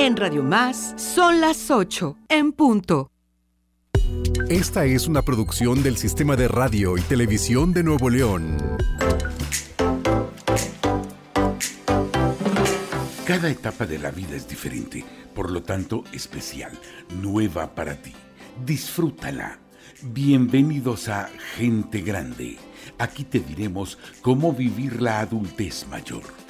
En Radio Más son las 8 en punto. Esta es una producción del Sistema de Radio y Televisión de Nuevo León. Cada etapa de la vida es diferente, por lo tanto especial, nueva para ti. Disfrútala. Bienvenidos a Gente Grande. Aquí te diremos cómo vivir la adultez mayor.